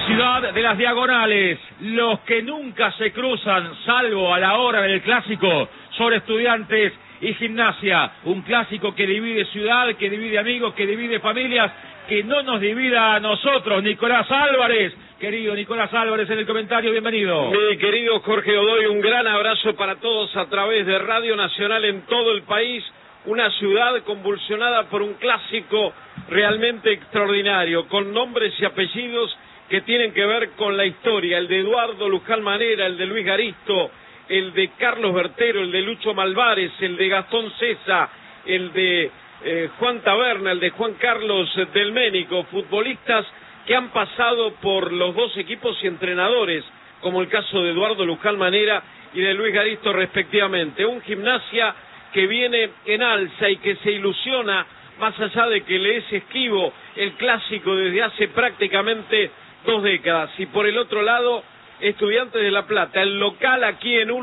Ciudad de las Diagonales, los que nunca se cruzan, salvo a la hora del clásico, son Estudiantes y Gimnasia. Un clásico que divide ciudad, que divide amigos, que divide familias, que no nos divida a nosotros. Nicolás Álvarez, querido Nicolás Álvarez en el comentario, bienvenido. Mi querido Jorge Godoy, un gran abrazo para todos a través de Radio Nacional en todo el país. Una ciudad convulsionada por un clásico realmente extraordinario, con nombres y apellidos que tienen que ver con la historia, el de Eduardo Luján Manera, el de Luis Garisto, el de Carlos Bertero, el de Lucho Malvares, el de Gastón Cesa, el de Juan Taberna, el de Juan Carlos del Ménico, futbolistas que han pasado por los dos equipos y entrenadores, como el caso de Eduardo Luján Manera y de Luis Garisto respectivamente. Un Gimnasia que viene en alza y que se ilusiona, más allá de que le es esquivo el clásico desde hace prácticamente 2 décadas. Y por el otro lado, Estudiantes de La Plata, el local aquí en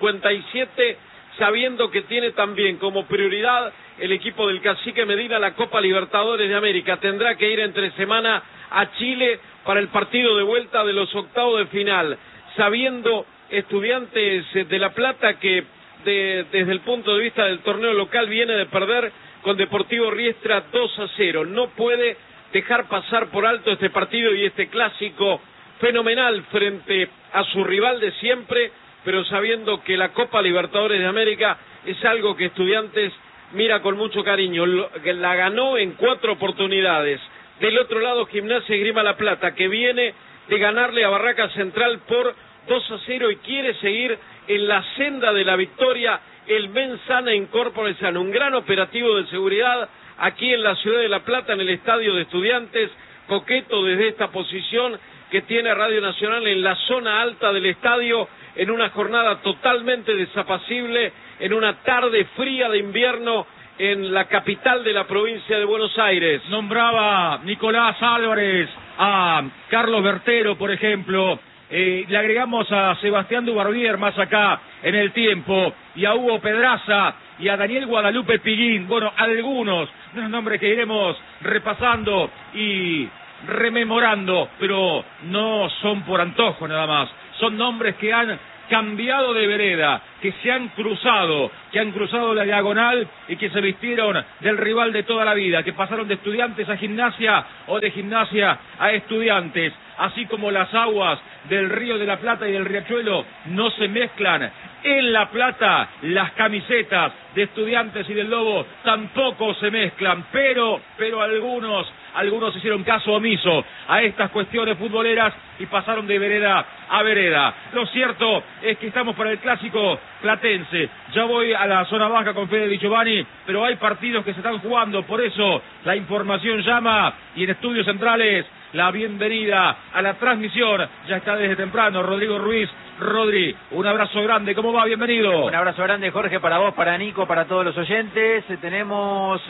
1:57, sabiendo que tiene también como prioridad el equipo del Cacique Medina la Copa Libertadores de América. Tendrá que ir entre semana a Chile para el partido de vuelta de los octavos de final, sabiendo Estudiantes de La Plata que desde el punto de vista del torneo local viene de perder con Deportivo Riestra 2-0. No puede dejar pasar por alto este partido y este clásico fenomenal frente a su rival de siempre, pero sabiendo que la Copa Libertadores de América es algo que Estudiantes mira con mucho cariño. La ganó en 4 oportunidades. Del otro lado, Gimnasia y Esgrima La Plata, que viene de ganarle a Barraca Central por 2-0 y quiere seguir en la senda de la victoria. El Mensana Incorpore Sano, un gran operativo de seguridad aquí en la ciudad de La Plata, en el estadio de Estudiantes, coqueto desde esta posición que tiene Radio Nacional en la zona alta del estadio, en una jornada totalmente desapacible, en una tarde fría de invierno en la capital de la provincia de Buenos Aires. Nombraba Nicolás Álvarez a Carlos Bertero, por ejemplo. Le agregamos a Sebastián Dubarbier más acá en el tiempo, y a Hugo Pedraza y a Daniel Guadalupe Piguín. Bueno, algunos de los nombres que iremos repasando y rememorando, pero no son por antojo nada más. Son nombres que han cambiado de vereda, que se han cruzado, la diagonal y que se vistieron del rival de toda la vida, que pasaron de Estudiantes a Gimnasia o de Gimnasia a Estudiantes. Así como las aguas del Río de la Plata y del Riachuelo no se mezclan en La Plata, las camisetas de Estudiantes y del Lobo tampoco se mezclan, pero algunos hicieron caso omiso a estas cuestiones futboleras y pasaron de vereda a vereda. Lo cierto es que estamos para el clásico platense. Ya voy a la zona baja con Fede Di Giovanni, pero hay partidos que se están jugando, por eso la información llama, y en Estudios Centrales la bienvenida a la transmisión ya está desde temprano Rodrigo Ruiz. Rodri, un abrazo grande, ¿cómo va? Bienvenido. Un abrazo grande, Jorge, para vos, para Nico, para todos los oyentes. Tenemos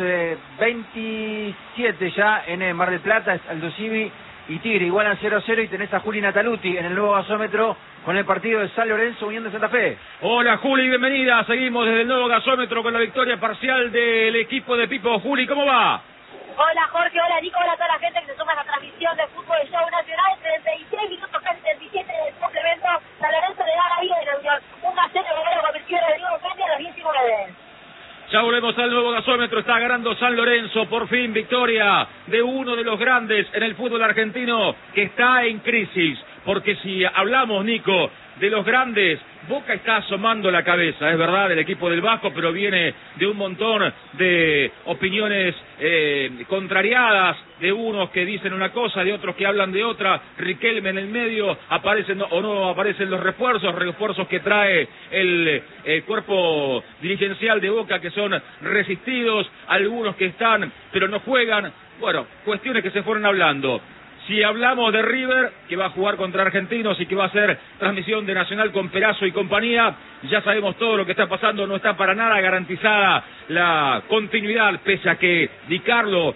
27 ya en Mar del Plata, Aldo Civi y Tigre igualan 0-0, y tenés a Juli Nataluti en el nuevo gasómetro con el partido de San Lorenzo Unión de Santa Fe. Hola Juli, bienvenida, seguimos desde el nuevo gasómetro con la victoria parcial del equipo de Pipo. Juli, ¿cómo va? Hola Jorge, hola Nico, hola a toda la gente que se suma a la transmisión de Fútbol Show Nacional. 36 minutos, casi 37 del complemento. San Lorenzo le da la vida de la Unión 1-0, convirtió a Diego Peña a los 19. Ya volvemos al nuevo gasómetro, está ganando San Lorenzo, por fin victoria de uno de los grandes en el fútbol argentino que está en crisis, porque si hablamos, Nico, de los grandes, Boca está asomando la cabeza, es verdad, el equipo del Vasco, pero viene de un montón de opiniones contrariadas, de unos que dicen una cosa, de otros que hablan de otra. Riquelme en el medio, aparecen o no aparecen los refuerzos que trae el cuerpo dirigencial de Boca, que son resistidos, algunos que están pero no juegan. Bueno, cuestiones que se fueron hablando. Si hablamos de River, que va a jugar contra Argentinos y que va a hacer transmisión de Nacional con Perazo y compañía, ya sabemos todo lo que está pasando, no está para nada garantizada la continuidad, pese a que Di Carlo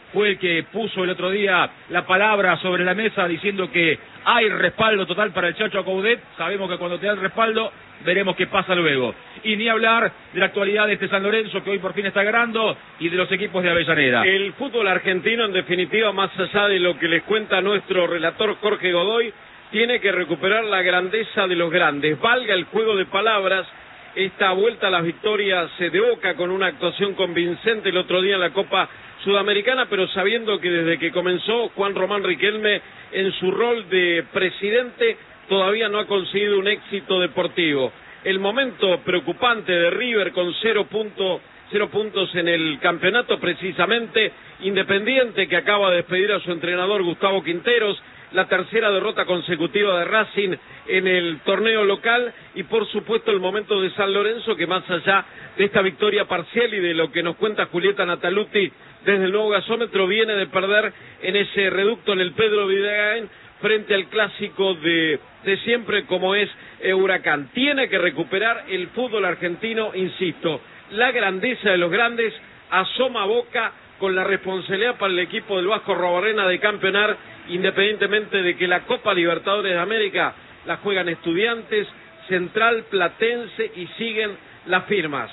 fue el que puso el otro día la palabra sobre la mesa diciendo que hay respaldo total para el Chacho Coudet. Sabemos que cuando te da el respaldo, veremos qué pasa luego. Y ni hablar de la actualidad de este San Lorenzo, que hoy por fin está ganando, y de los equipos de Avellaneda. El fútbol argentino, en definitiva, más allá de lo que les cuenta nuestro relator Jorge Godoy, tiene que recuperar la grandeza de los grandes. Valga el juego de palabras, esta vuelta a las victorias de Boca con una actuación convincente el otro día en la Copa Sudamericana, pero sabiendo que desde que comenzó Juan Román Riquelme en su rol de presidente todavía no ha conseguido un éxito deportivo. El momento preocupante de River con 0 puntos en el campeonato, precisamente Independiente, que acaba de despedir a su entrenador Gustavo Quinteros, la tercera derrota consecutiva de Racing en el torneo local, y por supuesto el momento de San Lorenzo, que más allá de esta victoria parcial y de lo que nos cuenta Julieta Nataluti desde el nuevo gasómetro, viene de perder en ese reducto en el Pedro Vidagrán frente al clásico de siempre como es Huracán. Tiene que recuperar el fútbol argentino, insisto, la grandeza de los grandes. Asoma Boca con la responsabilidad para el equipo del Vasco Robarrena de campeonar, independientemente de que la Copa Libertadores de América la juegan Estudiantes, Central, Platense y siguen las firmas.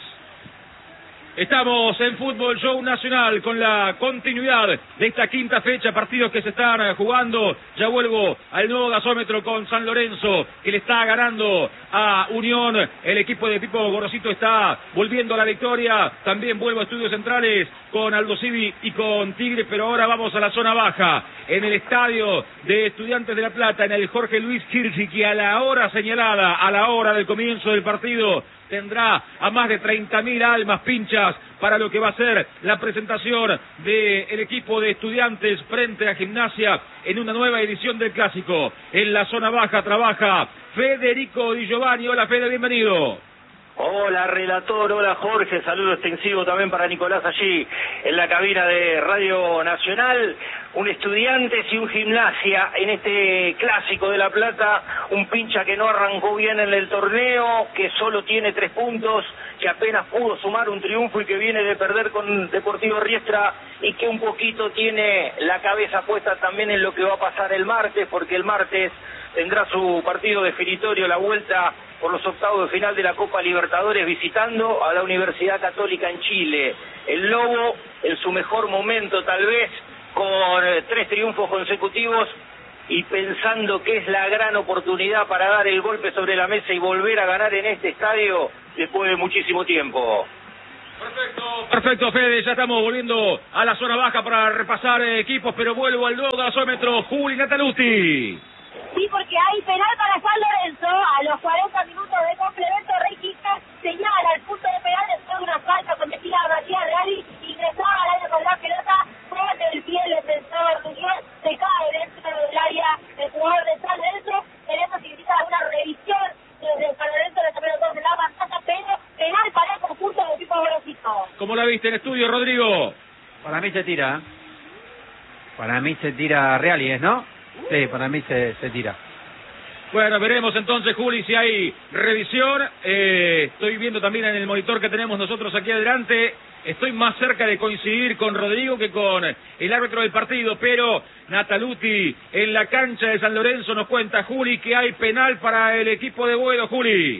Estamos en Fútbol Show Nacional con la continuidad de esta quinta fecha, partidos que se están jugando. Ya vuelvo al nuevo gasómetro con San Lorenzo, que le está ganando a Unión. El equipo de Pipo Gorosito está volviendo a la victoria. También vuelvo a Estudios Centrales con Aldo Civi y con Tigre, pero ahora vamos a la zona baja, en el estadio de Estudiantes de La Plata, en el Jorge Luis Kirchi, que a la hora señalada, a la hora del comienzo del partido, tendrá a más de 30.000 almas pinchas para lo que va a ser la presentación del equipo de Estudiantes frente a Gimnasia en una nueva edición del Clásico. En la zona baja trabaja Federico Di Giovanni. Hola Fede, bienvenido. Hola relator, hola Jorge, saludo extensivo también para Nicolás allí en la cabina de Radio Nacional. Un Estudiantes y un Gimnasia en este Clásico de La Plata, un pincha que no arrancó bien en el torneo, que solo tiene 3 puntos, que apenas pudo sumar un triunfo y que viene de perder con Deportivo Riestra, y que un poquito tiene la cabeza puesta también en lo que va a pasar el martes, porque el martes tendrá su partido definitorio, la vuelta por los octavos de final de la Copa Libertadores, visitando a la Universidad Católica en Chile. El Lobo, en su mejor momento tal vez, con 3 triunfos consecutivos, y pensando que es la gran oportunidad para dar el golpe sobre la mesa y volver a ganar en este estadio después de muchísimo tiempo. Perfecto, Fede, ya estamos volviendo a la zona baja para repasar equipos, pero vuelvo al nuevo gasómetro. Juli Nataluti. Sí, porque hay penal para San Lorenzo. A los 40 minutos de complemento, Rey Quijas señala el punto de penal después de una falta cometida a Matías Reali, ingresaba al área con la pelota, fuerte del pie el defensor de Unión, se cae dentro del área el jugador de San Lorenzo. En eso significa una revisión desde San Lorenzo, le tomaron 2 de la pantalla, pero penal para el conjunto del equipo Gorosito. ¿Cómo la viste en estudio, Rodrigo? Para mí se tira. Para mí se tira Reali, ¿no? Sí, para mí se tira. Bueno, veremos entonces, Juli, si hay revisión. Estoy viendo también en el monitor que tenemos nosotros aquí adelante. Estoy más cerca de coincidir con Rodrigo que con el árbitro del partido, pero Nataluti en la cancha de San Lorenzo nos cuenta, Juli, que hay penal para el equipo de Boedo, Juli.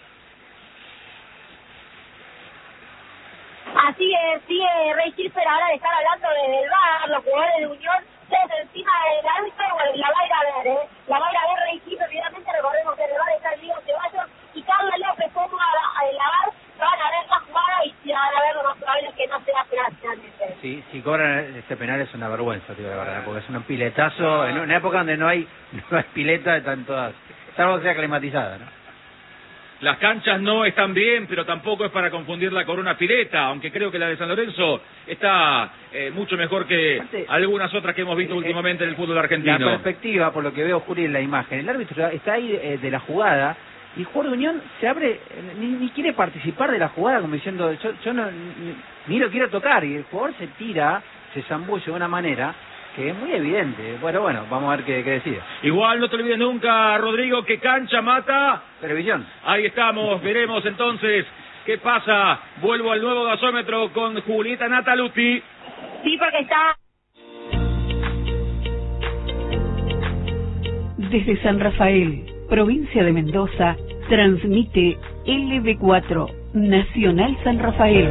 Así es, sigue Rey Schiffer ahora de estar hablando del VAR, los jugadores de Unión desde encima del árbitro. Bueno, la va a ir a ver, la va a ir a ver Rey Schiffer. Finalmente recordemos que el VAR está el Diego Ceballos y Carlos López como a la VAR, van a ver la jugada y si van a ver lo más probable es que no sea penal finalmente. Sí, si cobran este penal es una vergüenza, tío, la verdad, porque es un piletazo, en una época donde no hay pileta, están todas, salvo que sea climatizada, ¿no? Las canchas no están bien, pero tampoco es para confundirla con una pileta, aunque creo que la de San Lorenzo está mucho mejor que algunas otras que hemos visto últimamente en el fútbol argentino. La perspectiva, por lo que veo, Juli, en la imagen, el árbitro está ahí de la jugada, y el jugador de Unión se abre, ni quiere participar de la jugada, como diciendo, yo no, ni lo quiero tocar, y el jugador se tira, se zambulle de una manera que es muy evidente. Bueno, vamos a ver qué decide. Igual no te olvides nunca, Rodrigo, que cancha mata televisión. Ahí estamos, veremos entonces qué pasa. Vuelvo al nuevo gasómetro con Julieta Nataluti. Sí, porque está Desde San Rafael, provincia de Mendoza, transmite LB4, Nacional San Rafael.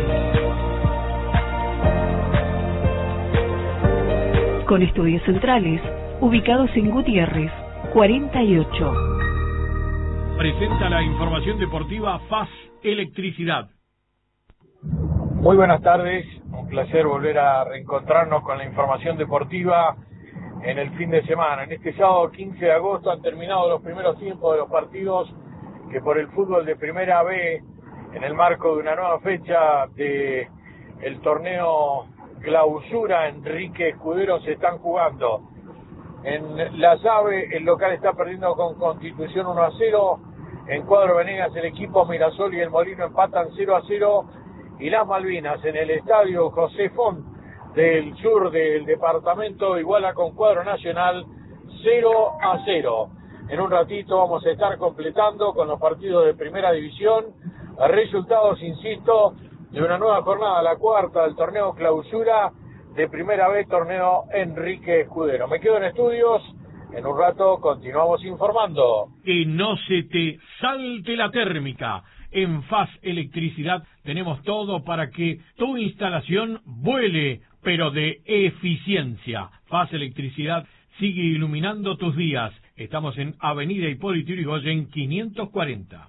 Con estudios centrales, ubicados en Gutiérrez, 48. Presenta la información deportiva FAS Electricidad. Muy buenas tardes, un placer volver a reencontrarnos con la información deportiva en el fin de semana. En este sábado 15 de agosto han terminado los primeros tiempos de los partidos que por el fútbol de Primera B, en el marco de una nueva fecha de el torneo Clausura Enrique Escudero, se están jugando. En la llave, el local está perdiendo con Constitución 1-0. En Cuadro Venegas, el equipo Mirasol y el Molino empatan 0-0. Y las Malvinas, en el estadio José Font del sur del departamento, iguala con Cuadro Nacional 0-0. En un ratito vamos a estar completando con los partidos de Primera División. Resultados, insisto, de una nueva jornada, la cuarta del torneo Clausura de Primera B, torneo Enrique Escudero. Me quedo en estudios, en un rato continuamos informando. Que no se te salte la térmica. En FAS Electricidad tenemos todo para que tu instalación vuele, pero de eficiencia. FAS Electricidad sigue iluminando tus días. Estamos en Avenida Hipólito Yrigoyen 540.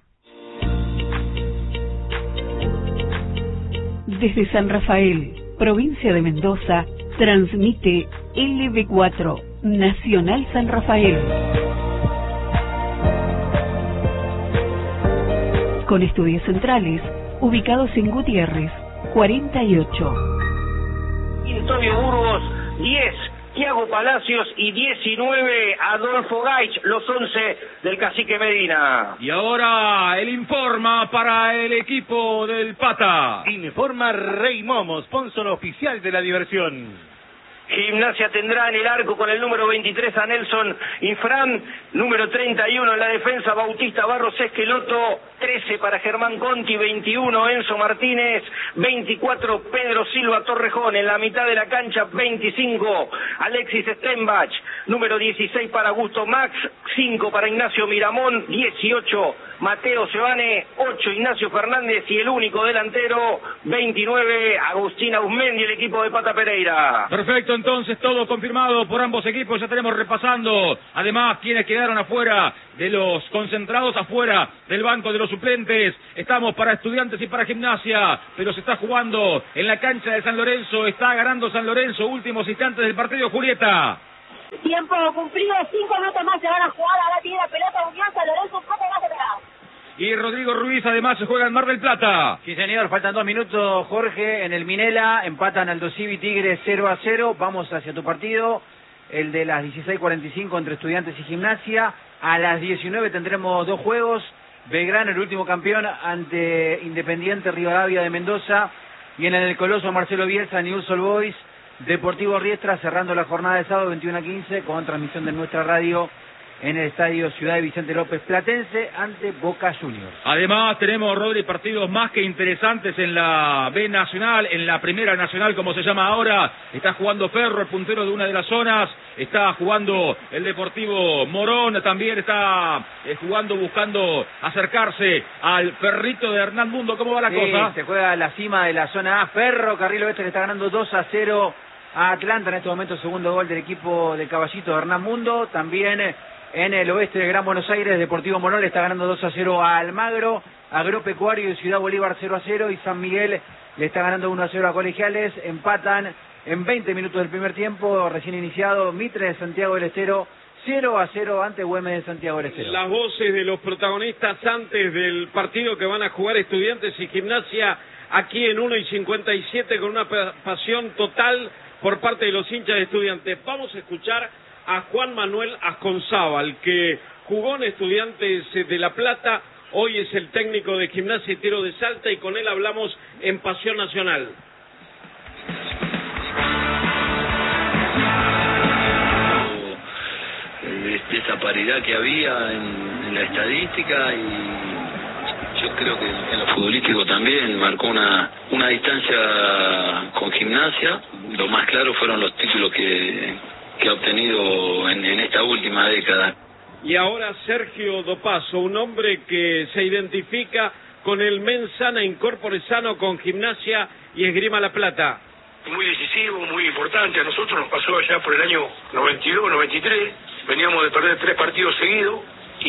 Desde San Rafael, provincia de Mendoza, transmite LB4, Nacional San Rafael. Con estudios centrales, ubicados en Gutiérrez, 48. Antonio Burgos, 10. Tiago Palacios y 19, Adolfo Gaich, los 11 del Cacique Medina. Y ahora el informa para el equipo del Pata. Informa Rey Momo, sponsor oficial de la diversión. Gimnasia tendrá en el arco con el número 23 a Nelson Infran, número 31 en la defensa Bautista Barros Esqueloto, 13 para Germán Conti, 21 Enzo Martínez, 24 Pedro Silva Torrejón, en la mitad de la cancha 25 Alexis Stenbach, número 16 para Augusto Max, 5 para Ignacio Miramón, 18 Mateo Sebane, 8 Ignacio Fernández y el único delantero 29 Agustín Ausmendi, el equipo de Pata Pereira. Perfecto, entonces todo confirmado por ambos equipos, ya estaremos repasando además quienes quedaron afuera de los concentrados, afuera del banco de los suplentes. Estamos para Estudiantes y para Gimnasia, pero se está jugando en la cancha de San Lorenzo, está ganando San Lorenzo, últimos instantes del partido, Julieta. Tiempo cumplido, 5 minutos más se van a jugar, ahora tiene la pelota Unión San Lorenzo, poco más de pegar. Y Rodrigo Ruiz además se juega en Mar del Plata. Sí, señor, faltan 2 minutos, Jorge, en el Minela, empatan Aldo Civi Tigre 0-0, vamos hacia tu partido, el de las 16:45 entre Estudiantes y Gimnasia. A las 19 tendremos 2 juegos, Belgrano, el último campeón, ante Independiente Rivadavia de Mendoza, y en el Coloso Marcelo Bielsa, Newell's Old Boys, Deportivo Riestra, cerrando la jornada de sábado 21:15, con transmisión de nuestra radio en el estadio Ciudad de Vicente López Platense ante Boca Juniors. Además tenemos, Rodri, partidos más que interesantes en la B Nacional, en la Primera Nacional como se llama ahora. Está jugando Ferro, el puntero de una de las zonas, está jugando el Deportivo Morón, también está jugando, buscando acercarse al Ferrito de Hernán Mundo. ¿Cómo va la cosa? Se juega la cima de la zona A, Ferro Carril Oeste, que está ganando 2-0 a Atlanta, en este momento segundo gol del equipo de Caballito de Hernán Mundo. También en el oeste de Gran Buenos Aires, Deportivo Morón le está ganando 2-0 a Almagro, Agropecuario de Ciudad Bolívar 0-0 y San Miguel le está ganando 1-0 a Colegiales. Empatan en 20 minutos del primer tiempo, recién iniciado, Mitre de Santiago del Estero 0-0 ante Güemes de Santiago del Estero. Las voces de los protagonistas antes del partido que van a jugar Estudiantes y Gimnasia aquí en 1:57 con una pasión total por parte de los hinchas de Estudiantes. Vamos a escuchar a Juan Manuel Asconzábal, que jugó en Estudiantes de La Plata, hoy es el técnico de Gimnasia y Tiro de Salta, y con él hablamos en Pasión Nacional. De esa paridad que había en la estadística, y yo creo que en lo futbolístico también marcó una distancia con Gimnasia. Lo más claro fueron los títulos que ha obtenido en esta última década. Y ahora Sergio Dopaso, un hombre que se identifica con el mens sana incorpore sano con Gimnasia y Esgrima La Plata. Muy decisivo, muy importante. A nosotros nos pasó allá por el año 92, 93. Veníamos de perder 3 partidos seguidos.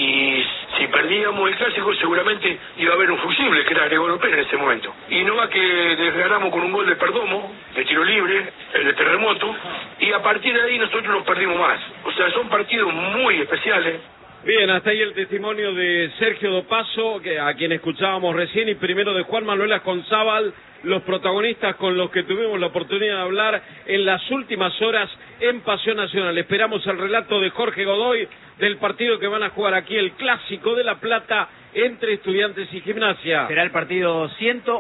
Y si perdíamos el clásico seguramente iba a haber un fusible, que era Gregorio Pérez en ese momento. Y no va que desganamos con un gol de Perdomo, de tiro libre, el de Terremoto, y a partir de ahí nosotros nos perdimos más. O sea, son partidos muy especiales. Bien, hasta ahí el testimonio de Sergio Dopaso, a quien escuchábamos recién, y primero de Juan Manuel Asconzábal, los protagonistas con los que tuvimos la oportunidad de hablar en las últimas horas en Pasión Nacional. Esperamos el relato de Jorge Godoy del partido que van a jugar aquí, el Clásico de La Plata, entre Estudiantes y Gimnasia. Será el partido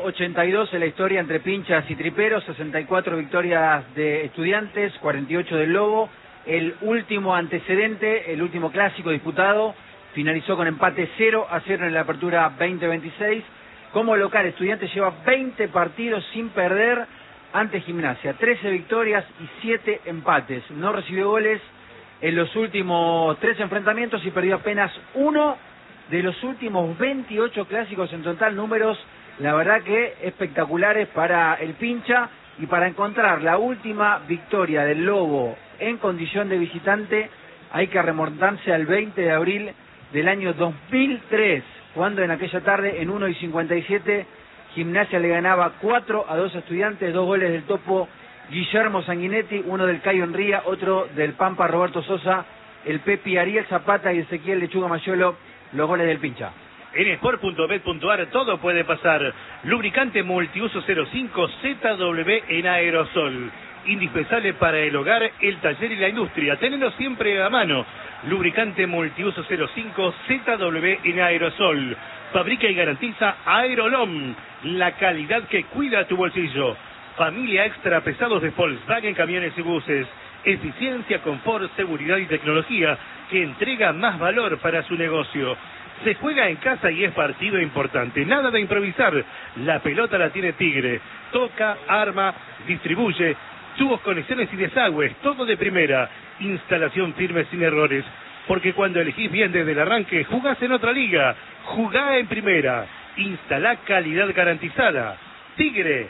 182 en la historia entre pinchas y triperos, 64 victorias de Estudiantes, 48 del Lobo. El último antecedente, el último clásico disputado, finalizó con empate 0-0 en la apertura 2026. Como local, Estudiantes lleva 20 partidos sin perder ante Gimnasia, 13 victorias y 7 empates. No recibió goles en los últimos 3 enfrentamientos y perdió apenas uno de los últimos 28 clásicos en total. Números, la verdad que espectaculares para el pincha, y para encontrar la última victoria del Lobo en condición de visitante hay que remontarse al 20 de abril del año 2003, cuando en aquella tarde en 1:57 Gimnasia le ganaba 4-2 a Estudiantes, 2 goles del Topo Guillermo Sanguinetti, uno del Cayo Enría, otro del Pampa Roberto Sosa, el Pepi Ariel Zapata y Ezequiel Lechuga Mayolo, los goles del pincha. En sport.bet.ar todo puede pasar. Lubricante multiuso 05 ZW en aerosol. Indispensable para el hogar, el taller y la industria. Tenelo siempre a mano. Lubricante multiuso 05 ZW en aerosol. Fabrica y garantiza Aerolom, la calidad que cuida tu bolsillo. Familia extra pesados de Volkswagen Camiones y Buses. Eficiencia, confort, seguridad y tecnología que entrega más valor para su negocio. Se juega en casa y es partido importante. Nada de improvisar. La pelota la tiene Tigre. Toca, arma, distribuye. Tubos, conexiones y desagües. Todo de primera. Instalación firme sin errores. Porque cuando elegís bien desde el arranque, jugás en otra liga. Jugá en primera. Instalá calidad garantizada. Tigre.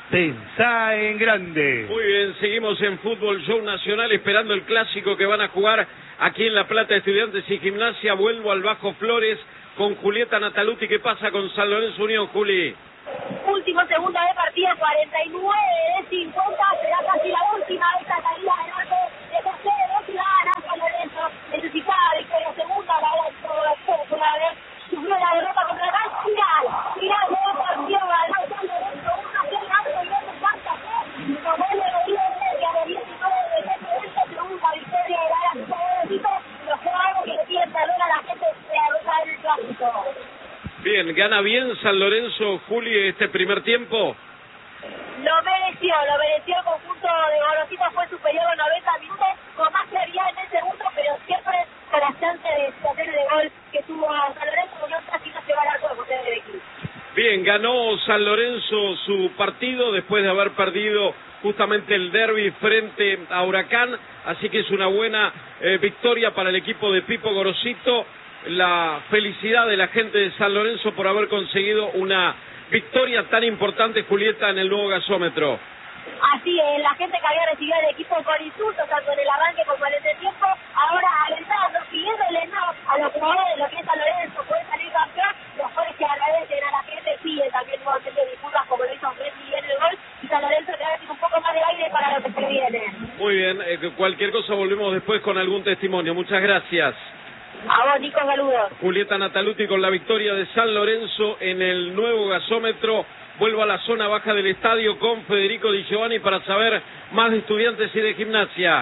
Pensá en grande. Muy bien, seguimos en Fútbol Show Nacional esperando el clásico que van a jugar aquí en La Plata, Estudiantes y Gimnasia. Vuelvo al Bajo Flores con Julieta Nataluti. ¿Qué pasa con San Lorenzo Unión, Juli? Último segunda de partida, 49 de 50, será casi la última de esta salida del arco de José de Ciudadana. San Lorenzo necesitaba victoria segunda, la vez sufrió la derrota contra el Gas final de la partida, ganó San Lorenzo 1-0 y no falta no vuelve a venir a los 19 de esta segunda victoria de la San los jugadores que le piden perdón a la gente de la del clásico. Bien, ¿gana bien San Lorenzo, Juli, este primer tiempo? Lo mereció el conjunto de Gorosito, fue superior a 90 minutos, con más claridad en el segundo, pero siempre con la chance de situaciones de gol que tuvo San Lorenzo, Unión casi no se va al arco de José del equipo. Bien, ganó San Lorenzo su partido después de haber perdido justamente el derbi frente a Huracán, así que es una buena victoria para el equipo de Pipo Gorosito. La felicidad de la gente de San Lorenzo por haber conseguido una victoria tan importante, Julieta, en el nuevo gasómetro. Así es, la gente que había recibido el equipo con insultos, tanto en el arranque como en el tiempo, ahora alentando, pidiéndole a los jugadores de lo que es San Lorenzo, puede salir campeón, los jugadores que agradecen a la gente, piden también nuevamente disculpas como lo hizo Messi en el gol, y San Lorenzo te va a decir un poco más de aire para lo que se viene. Muy bien, cualquier cosa volvemos después con algún testimonio. Muchas gracias. A vos, Nico, saludos. Julieta Nataluti con la victoria de San Lorenzo en el nuevo gasómetro. Vuelvo a la zona baja del estadio con Federico Di Giovanni para saber más de Estudiantes y de Gimnasia.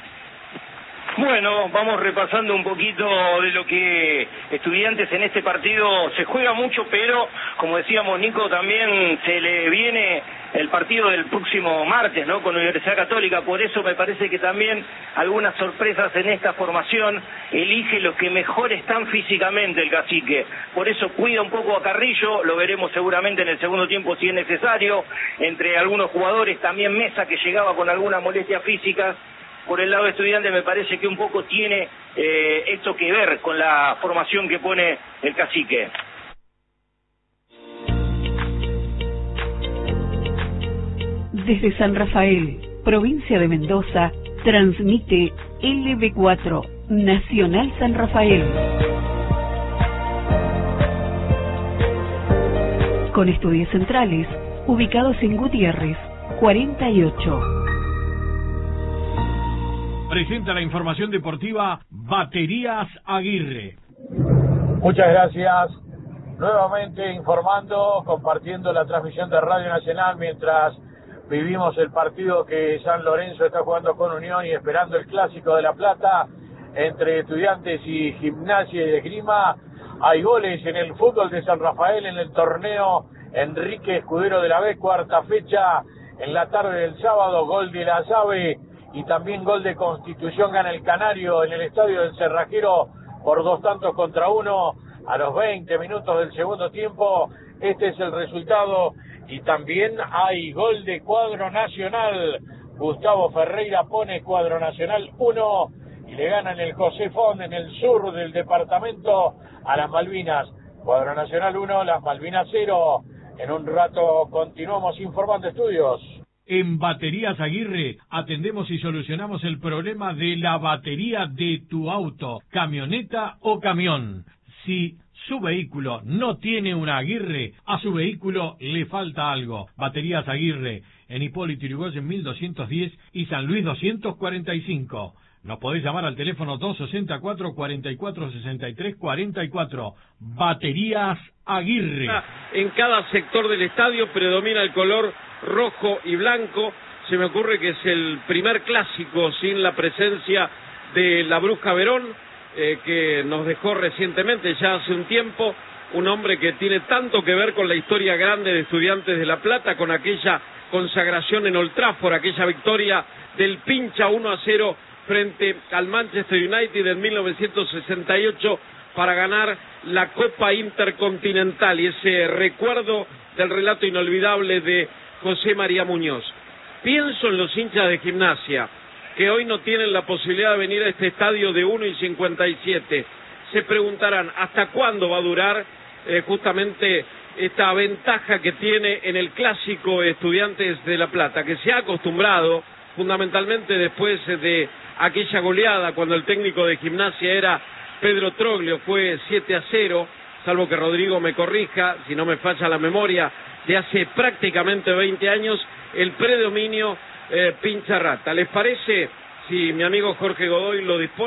Bueno, vamos repasando un poquito de lo que Estudiantes en este partido se juega mucho, pero como decíamos, Nico, también se le viene el partido del próximo martes, ¿no?, con Universidad Católica. Por eso me parece que también algunas sorpresas en esta formación, elige los que mejor están físicamente el Cacique. Por eso cuida un poco a Carrillo, lo veremos seguramente en el segundo tiempo si es necesario. Entre algunos jugadores también Mesa, que llegaba con algunas molestias físicas. por el lado de Estudiantes me parece que un poco tiene esto que ver con la formación que pone el Cacique. Desde San Rafael, provincia de Mendoza, transmite LB4, Nacional San Rafael. Con estudios centrales, ubicados en Gutiérrez, 48. Presenta la información deportiva Baterías Aguirre. Muchas gracias. Nuevamente informando, compartiendo la transmisión de Radio Nacional mientras vivimos el partido que San Lorenzo está jugando con Unión y esperando el Clásico de La Plata entre Estudiantes y Gimnasia y Esgrima. Hay goles en el fútbol de San Rafael en el torneo Enrique Escudero de la B, cuarta fecha en la tarde del sábado, gol de la Sabe y también gol de Constitución, gana el Canario en el estadio del Cerrajero por 2-1 a los 20 minutos del segundo tiempo. Este es el resultado. Y también hay gol de Cuadro Nacional. Gustavo Ferreira pone Cuadro Nacional 1 y le ganan el José Font en el sur del departamento a las Malvinas. Cuadro Nacional 1, las Malvinas 0. En un rato continuamos informando estudios. En Baterías Aguirre atendemos y solucionamos el problema de la batería de tu auto, camioneta o camión. Si su vehículo no tiene una Aguirre, a su vehículo le falta algo. Baterías Aguirre, en Hipólito Yrigoyen 1210 y San Luis 245. Nos podés llamar al teléfono 264-44-63-44. Baterías Aguirre. En cada sector del estadio predomina el color rojo y blanco. Se me ocurre que es el primer clásico sin la presencia de la Bruja Verón, que nos dejó recientemente, ya hace un tiempo, un hombre que tiene tanto que ver con la historia grande de Estudiantes de La Plata, con aquella consagración en Old Trafford, aquella victoria del Pincha 1-0 frente al Manchester United en 1968 para ganar la Copa Intercontinental, y ese recuerdo del relato inolvidable de José María Muñoz. Pienso en los hinchas de Gimnasia, que hoy no tienen la posibilidad de venir a este estadio de 1:57. Se preguntarán, ¿hasta cuándo va a durar justamente esta ventaja que tiene en el clásico Estudiantes de La Plata, que se ha acostumbrado, fundamentalmente después de aquella goleada, cuando el técnico de Gimnasia era Pedro Troglio, fue 7-0, salvo que Rodrigo me corrija, si no me falla la memoria, de hace prácticamente 20 años, el predominio Pincha Rata. ¿Les parece si mi amigo Jorge Godoy lo dispone?